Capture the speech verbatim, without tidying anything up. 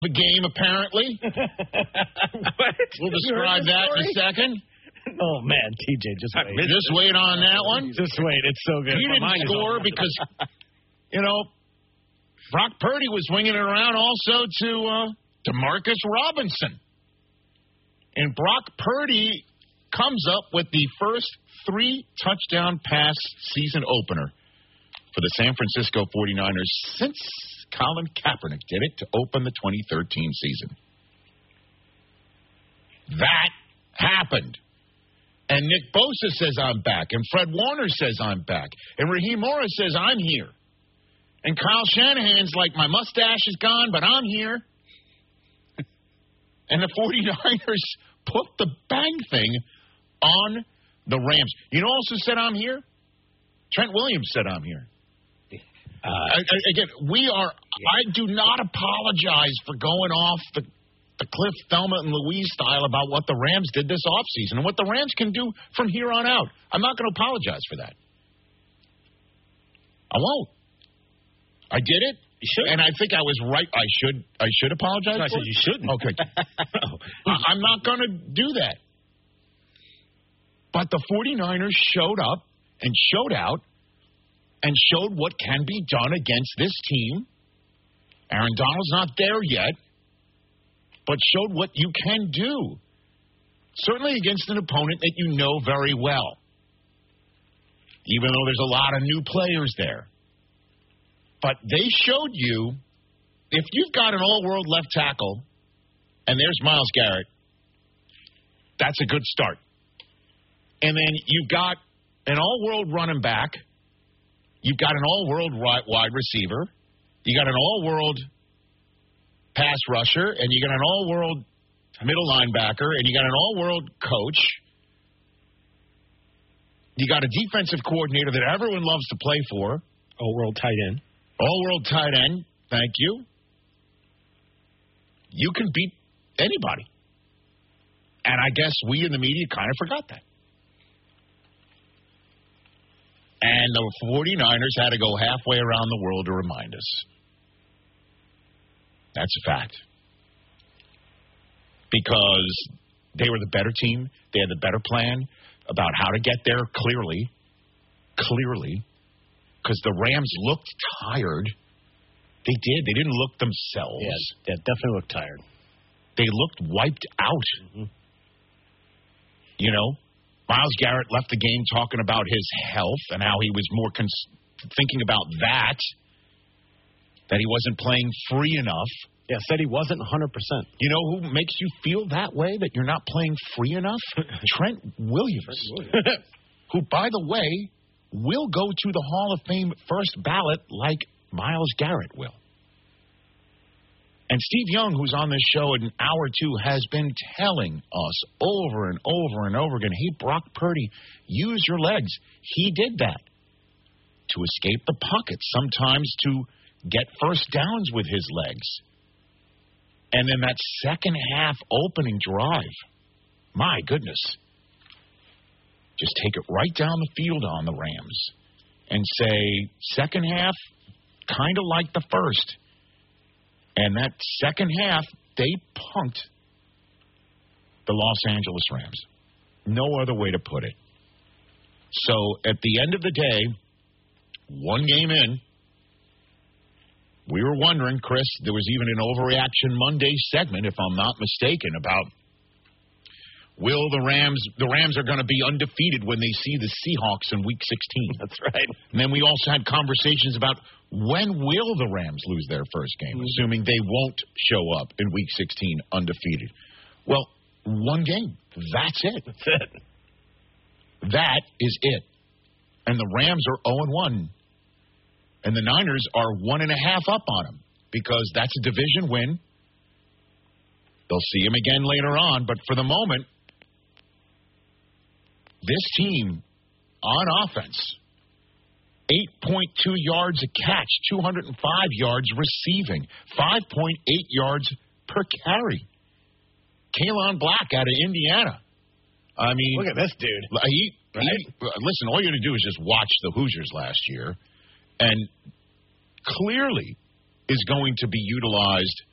the game, apparently. What? We'll describe that in a second. Oh, man, T J, just wait. Just wait on that one. Just wait. It's so good. He didn't Mine is score on. because, you know, Brock Purdy was swinging it around also to uh, DeMarcus Robinson. And Brock Purdy comes up with the first three-touchdown pass season opener for the San Francisco forty-niners since Colin Kaepernick did it to open the twenty thirteen season. That happened. And Nick Bosa says I'm back. And Fred Warner says I'm back. And Raheem Morris says I'm here. And Kyle Shanahan's like, my mustache is gone, but I'm here. And the forty-niners put the bang thing on the Rams. You know who also said I'm here? Trent Williams said I'm here. Uh, I, I, again, we are, I do not apologize for going off the, the Cliff, Thelma, and Louise style about what the Rams did this offseason and what the Rams can do from here on out. I'm not going to apologize for that. I won't. I did it. You should. And I think I was right. I should I should apologize I for said it? you shouldn't. Okay. I, I'm not going to do that. But the forty-niners showed up and showed out and showed what can be done against this team. Aaron Donald's not there yet, but showed what you can do. Certainly against an opponent that you know very well, even though there's a lot of new players there. But they showed you, if you've got an all-world left tackle, and there's Myles Garrett, that's a good start. And then you've got an all-world running back, you've got an all-world wide receiver, you got an all-world pass rusher, and you got an all-world middle linebacker, and you got an all-world coach. You got a defensive coordinator that everyone loves to play for. All-world tight end. All-world tight end, thank you. You can beat anybody. And I guess we in the media kind of forgot that. And the forty-niners had to go halfway around the world to remind us. That's a fact. Because they were the better team. They had the better plan about how to get there clearly. Clearly. Because the Rams looked tired. They did. They didn't look themselves. Yeah, they definitely looked tired. They looked wiped out. Mm-hmm. You know, Myles Garrett left the game talking about his health and how he was more cons- thinking about that, that he wasn't playing free enough. Yeah, said he wasn't one hundred percent. You know who makes you feel that way, that you're not playing free enough? Trent Williams. Trent Williams. Who, by the way, will go to the Hall of Fame first ballot like Myles Garrett will. And Steve Young, who's on this show in hour two, has been telling us over and over and over again, hey, Brock Purdy, use your legs. He did that to escape the pocket, sometimes to get first downs with his legs. And then that second half opening drive, my goodness, just take it right down the field on the Rams and say, second half, kind of like the first. And that second half, they punked the Los Angeles Rams. No other way to put it. So at the end of the day, one game in, we were wondering, Chris, there was even an Overreaction Monday segment, if I'm not mistaken, about will the Rams, the Rams are going to be undefeated when they see the Seahawks in Week sixteen. That's right. And then we also had conversations about when will the Rams lose their first game, mm-hmm. assuming they won't show up in Week sixteen undefeated. Well, one game. That's it. That's it. That is it. And the Rams are oh and one. And the Niners are one and a half up on them because that's a division win. They'll see him again later on, but for the moment, this team on offense, eight point two yards a catch, two hundred five yards receiving, five point eight yards per carry. Kalen Black out of Indiana. I mean, look at this dude. He, right? he, listen, all you got to do is just watch the Hoosiers last year, and clearly is going to be utilized